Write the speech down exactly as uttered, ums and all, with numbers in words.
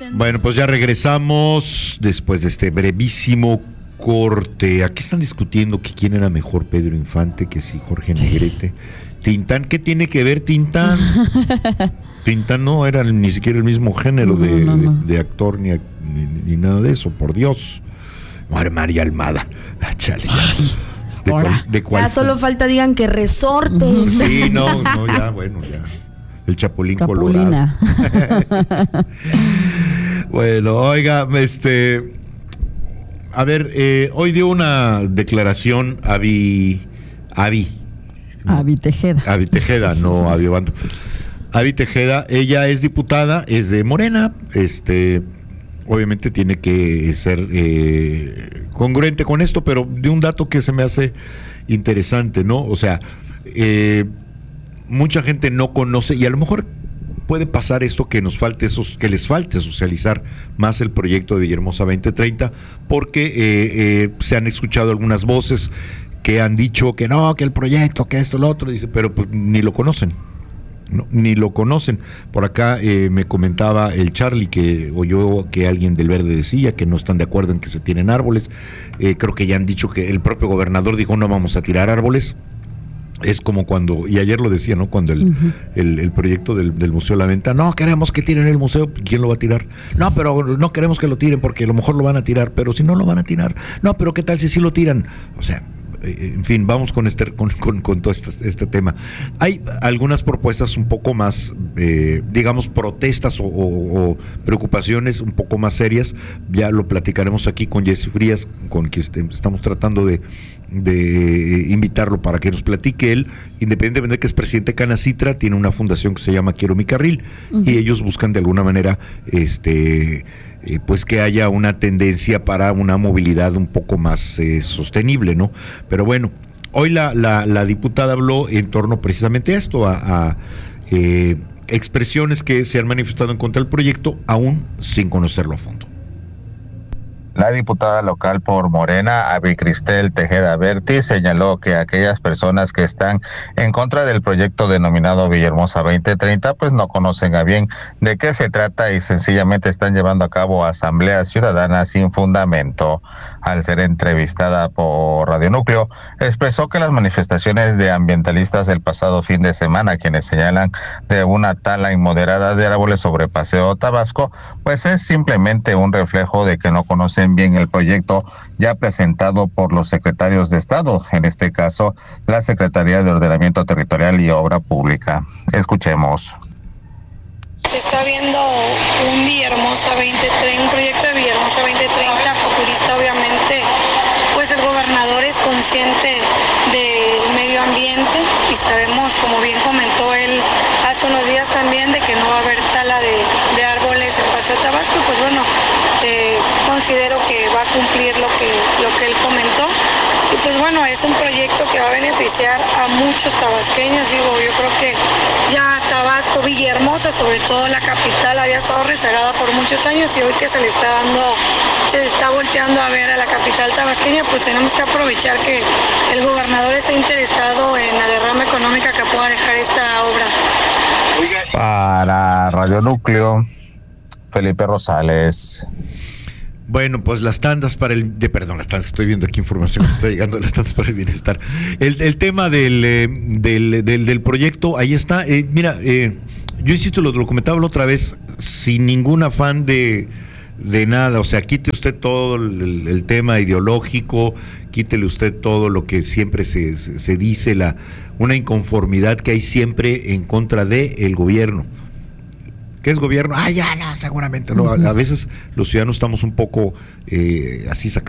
Bueno, pues ya regresamos después de este brevísimo corte. Aquí están discutiendo que quién era mejor, Pedro Infante, que si Jorge Negrete. Tintán, ¿qué tiene que ver Tintán? Tintán no era ni siquiera el mismo género no, de, no, no. De, de actor ni, ni, ni nada de eso, por Dios. María Almada, ah, chale, ya. ¿De cuál, de cuál? Ya solo falta digan que resortes. Sí, no, no, ya, bueno, ya. El Chapulín Capulina. Colorado. Bueno, oiga, este, a ver, eh, hoy dio una declaración Avi, Avi, ¿no? Avi Tejeda. Avi Tejeda, no Avi Bando. Avi Tejeda, ella es diputada, es de Morena, este, obviamente tiene que ser eh, congruente con esto, pero de un dato que se me hace interesante, ¿no? O sea, eh, mucha gente no conoce y a lo mejor puede pasar esto que nos falte esos, que les falte socializar más el proyecto de Villahermosa veinte treinta, porque eh, eh, se han escuchado algunas voces que han dicho que no, que el proyecto, que esto, lo otro, dice, pero pues ni lo conocen. No, ni lo conocen. Por acá eh, me comentaba el Charlie que oyó que alguien del Verde decía que no están de acuerdo en que se tienen árboles. Eh, creo que ya han dicho que el propio gobernador dijo no vamos a tirar árboles. Es como cuando, y ayer lo decía, ¿no? Cuando el, uh-huh. el, el proyecto del, del Museo La Venta, no queremos que tiren el museo, ¿quién lo va a tirar? No, pero no queremos que lo tiren porque a lo mejor lo van a tirar, pero si no lo van a tirar, no, pero ¿qué tal si sí lo tiran? O sea, en fin, vamos con este con, con, con todo este, este tema. Hay algunas propuestas un poco más, eh, digamos, protestas o, o, o preocupaciones un poco más serias. Ya lo platicaremos aquí con Jesse Frías, con quien estamos tratando de, de invitarlo para que nos platique él, independientemente de que es presidente de Canacitra, tiene una fundación que se llama Quiero mi Carril, uh-huh. y ellos buscan de alguna manera este Eh, pues que haya una tendencia para una movilidad un poco más eh, sostenible, ¿no? Pero bueno, hoy la, la, la diputada habló en torno precisamente a esto, a, a eh, expresiones que se han manifestado en contra del proyecto, aún sin conocerlo a fondo. La diputada local por Morena, Avi Cristel Tejeda Berti, señaló que aquellas personas que están en contra del proyecto denominado Villahermosa veinte treinta, pues no conocen a bien de qué se trata y sencillamente están llevando a cabo asambleas ciudadanas sin fundamento. Al ser entrevistada por Radio Núcleo, expresó que las manifestaciones de ambientalistas del pasado fin de semana, quienes señalan de una tala inmoderada de árboles sobre Paseo Tabasco, pues es simplemente un reflejo de que no conocen bien el proyecto ya presentado por los secretarios de Estado, en este caso la Secretaría de Ordenamiento Territorial y Obra Pública. Escuchemos. Se está viendo un Villahermosa veinte treinta, un proyecto de Villahermosa veinte treinta futurista, obviamente, pues el gobernador es consciente del medio ambiente y sabemos, como bien comentó él hace unos días también, de que no va a haber tala de, de árboles en Paseo Tabasco, y pues bueno, eh, considero que va a cumplir lo que, lo que él comentó. Y pues bueno, es un proyecto que va a beneficiar a muchos tabasqueños. Digo, yo creo que ya Tabasco, Villahermosa, sobre todo la capital, había estado rezagada por muchos años, y hoy que se le está dando, se está volteando a ver a la capital tabasqueña, pues tenemos que aprovechar que el gobernador está interesado en la derrama económica que pueda dejar esta obra. Para Radio Núcleo, Felipe Rosales. Bueno, pues las tandas para el, de, perdón, las tandas, estoy viendo aquí información que está llegando, las tandas para el bienestar. El, el tema del, eh, del, del, del proyecto, ahí está. Eh, mira, eh, yo insisto, lo, lo comentaba la otra vez, sin ningún afán de, de nada, o sea, quite usted todo el, el tema ideológico, quítele usted todo lo que siempre se, se, se dice, la una inconformidad que hay siempre en contra de el gobierno. ¿Qué es gobierno? Ah, ya, no, seguramente no. A, a veces los ciudadanos estamos un poco eh, así sacados